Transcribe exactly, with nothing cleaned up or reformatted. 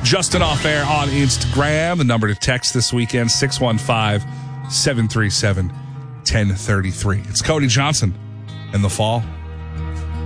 Justin Off Air on Instagram. The number to text this weekend, six one five, seven three seven, one oh three three. It's Cody Johnson in the fall.